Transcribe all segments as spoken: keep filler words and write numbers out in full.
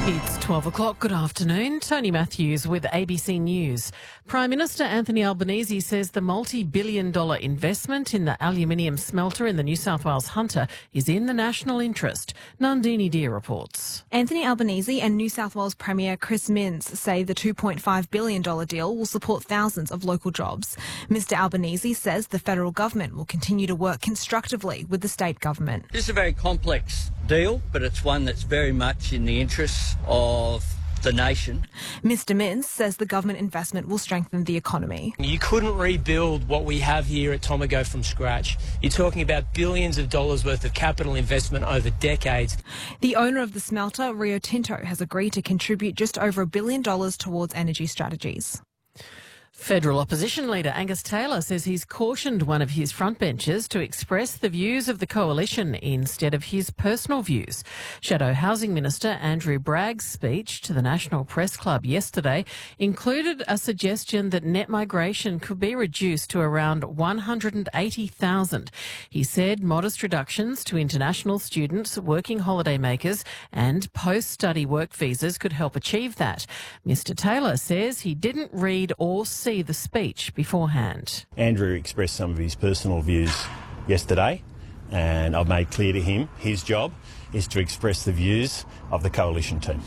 It's twelve o'clock. Good afternoon. Tony Matthews with A B C News. Prime Minister Anthony Albanese says the multi-billion dollar investment in the aluminium smelter in the New South Wales Hunter is in the national interest. Nandini Deer reports. Anthony Albanese and New South Wales Premier Chris Minns say the two point five billion dollars deal will support thousands of local jobs. Mr Albanese says the federal government will continue to work constructively with the state government. This is a very complex deal, but it's one that's very much in the interests of the nation. Mr Minns says the government investment will strengthen the economy. You couldn't rebuild what we have here at Tomago from scratch. You're talking about billions of dollars worth of capital investment over decades. The owner of the smelter, Rio Tinto, has agreed to contribute just over a billion dollars towards energy strategies. Federal opposition leader Angus Taylor says he's cautioned one of his frontbenchers to express the views of the coalition instead of his personal views. Shadow Housing Minister Andrew Bragg's speech to the National Press Club yesterday included a suggestion that net migration could be reduced to around one hundred eighty thousand. He said modest reductions to international students, working holiday makers and post-study work visas could help achieve that. Mr Taylor says he didn't read or see the speech beforehand. Andrew expressed some of his personal views yesterday, and I've made clear to him his job is to express the views of the coalition team.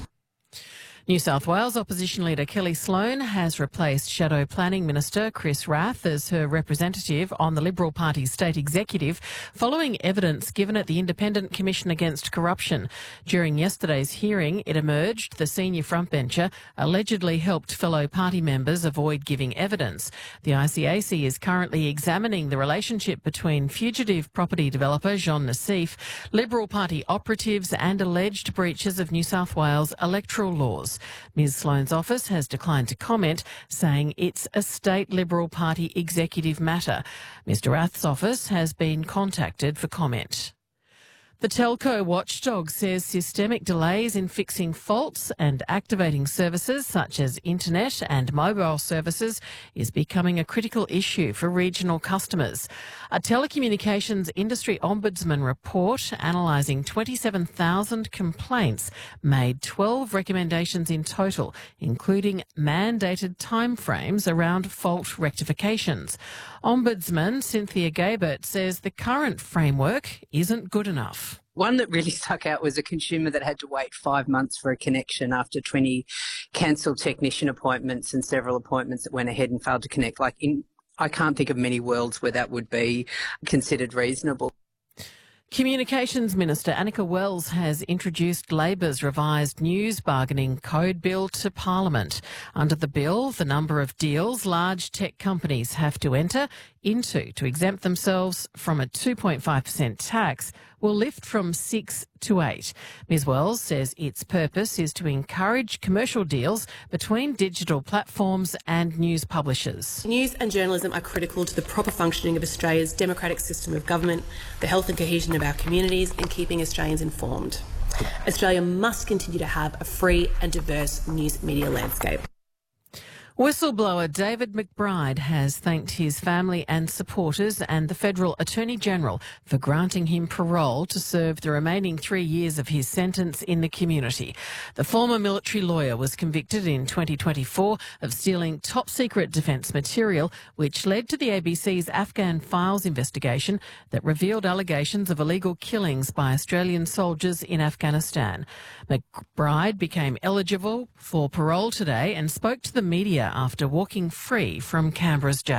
New South Wales opposition leader Kelly Sloan has replaced Shadow Planning Minister Chris Rath as her representative on the Liberal Party's state executive following evidence given at the Independent Commission Against Corruption. During yesterday's hearing, it emerged the senior frontbencher allegedly helped fellow party members avoid giving evidence. The I C A C is currently examining the relationship between fugitive property developer Jean Nassif, Liberal Party operatives and alleged breaches of New South Wales electoral laws. Ms Sloan's office has declined to comment, saying it's a state Liberal Party executive matter. Mr Rath's office has been contacted for comment. The telco watchdog says systemic delays in fixing faults and activating services such as internet and mobile services is becoming a critical issue for regional customers. A telecommunications industry ombudsman report analysing twenty-seven thousand complaints made twelve recommendations in total, including mandated timeframes around fault rectifications. Ombudsman Cynthia Gabert says the current framework isn't good enough. One that really stuck out was a consumer that had to wait five months for a connection after twenty cancelled technician appointments and several appointments that went ahead and failed to connect. Like in, I can't think of many worlds where that would be considered reasonable. Communications Minister Annika Wells has introduced Labor's revised news bargaining code bill to Parliament. Under the bill, the number of deals large tech companies have to enter into to exempt themselves from a two point five percent tax will lift from six to eight. Ms Wells says its purpose is to encourage commercial deals between digital platforms and news publishers. News and journalism are critical to the proper functioning of Australia's democratic system of government, the health and cohesion of our communities and keeping Australians informed. Australia must continue to have a free and diverse news media landscape. Whistleblower David McBride has thanked his family and supporters and the Federal Attorney-General for granting him parole to serve the remaining three years of his sentence in the community. The former military lawyer was convicted in twenty twenty-four of stealing top-secret defence material, which led to the A B C's Afghan Files investigation that revealed allegations of illegal killings by Australian soldiers in Afghanistan. McBride became eligible for parole today and spoke to the media after walking free from Canberra's jail.